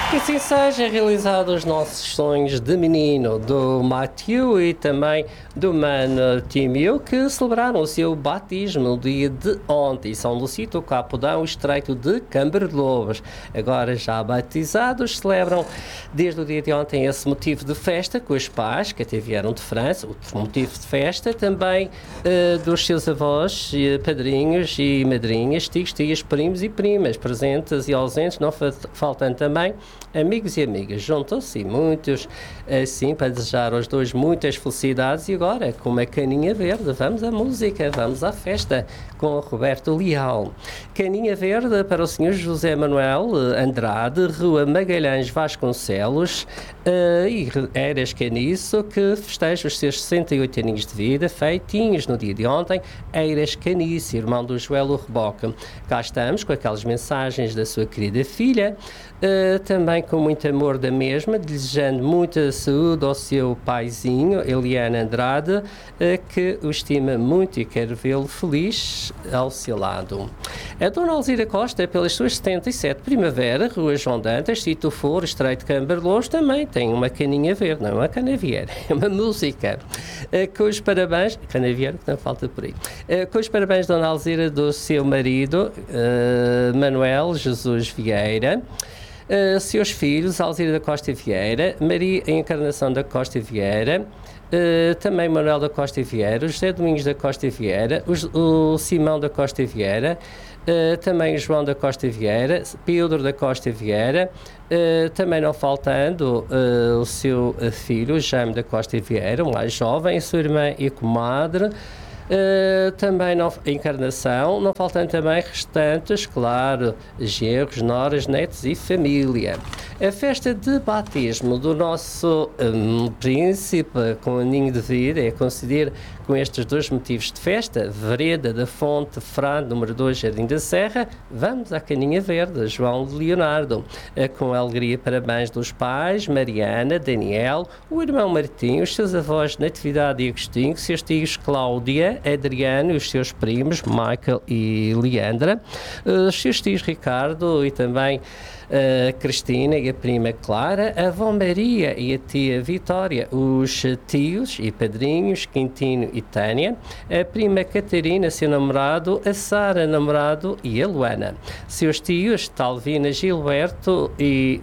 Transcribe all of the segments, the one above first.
Que assim seja realizado os nossos sonhos de menino do Matthew e também do Mano Tímio, que celebraram o seu batismo no dia de ontem. São do sítio Capodão, o estreito de Camberlobos. Agora já batizados, celebram desde o dia de ontem esse motivo de festa com os pais, que até vieram de França, outro motivo de festa também dos seus avós, padrinhos e madrinhas, tios, tias, primos e primas, presentes e ausentes, não faltando também amigos e amigas. Juntam-se muitos assim para desejar aos dois muitas felicidades. E agora, com uma caninha verde, vamos à música, vamos à festa com o Roberto Leal. Caninha verde para o Sr. José Manuel Andrade, Rua Magalhães Vasconcelos e Eras Caniço, que festeja os seus 68 aninhos de vida, feitinhos no dia de ontem. Eras Caniço, irmão do Joelo Reboque. Cá estamos com aquelas mensagens da sua querida filha, também com muito amor da mesma, desejando muita saúde ao seu paizinho, Eliana Andrade, que o estima muito e quer vê-lo feliz ao seu lado. A Dona Alzira Costa, pelas suas 77 Primavera, Rua João Dantas, Sítio Foro, Estreito Camberlobos, também tem uma caninha verde, não é uma canaviera, é uma música. Com os parabéns, canaviera que não falta por aí, com os parabéns, Dona Alzira, do seu marido, Manuel Jesus Vieira, seus filhos, Alzira da Costa Vieira, Maria Encarnação da Costa Vieira, também Manuel da Costa Vieira, José Domingos da Costa Vieira, o Simão da Costa Vieira, também João da Costa Vieira, Pedro da Costa Vieira, também não faltando o seu filho, Jaime da Costa Vieira, o mais jovem, a sua irmã e comadre, também Encarnação, não faltando também restantes, claro, genros, noras, netos e família. A festa de batismo do nosso príncipe com aninho de vida é conceder com estes dois motivos de festa, Vereda da Fonte, Frade, número 2, Jardim da Serra. Vamos à caninha verde, João Leonardo, com alegria parabéns dos pais, Mariana, Daniel, o irmão Martim, os seus avós Natividade e Agostinho, seus tios Cláudia, Adriano e os seus primos, Michael e Leandra, os seus tios Ricardo e também Cristina e a prima Clara, a avó Maria e a tia Vitória, os tios e padrinhos Quintino e Tânia, a prima Catarina, seu namorado, a Sara, namorado, e a Luana. Seus tios Talvina Gilberto e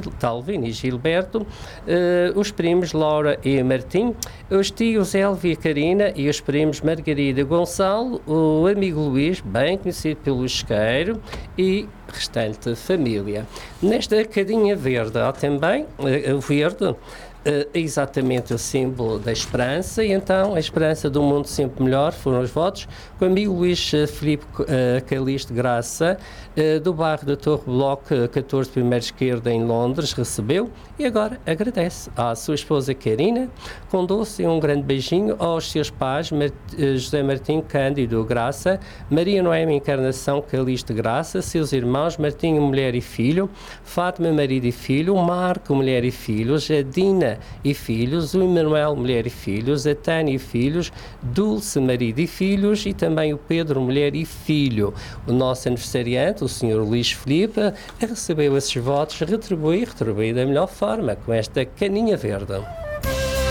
os primos Laura e Martim, os tios Elvia e Karina e os primos Margarida e Gonçalo, o amigo Luís, bem conhecido pelo Isqueiro, e restante família. Nesta cadinha verde há também o verde, exatamente o símbolo da esperança, e então a esperança do mundo sempre melhor foram os votos com o amigo Luís Filipe Calixto Graça, do bairro da Torre Bloco 14, primeira esquerda, em Londres, recebeu e agora agradece à sua esposa Karina, com doce e um grande beijinho, aos seus pais José Martim Cândido Graça, Maria Noemi Encarnação Calixto Graça, seus irmãos Martinho, mulher e filho, Fátima, marido e filho, Marco, mulher e filhos, a Dina e filhos, o Emanuel, mulher e filhos, a Tânia e filhos, Dulce, marido e filhos, e também o Pedro, mulher e filho. O nosso aniversariante, o Sr. Luís Filipe, recebeu esses votos, retribui da melhor forma com esta caninha verde.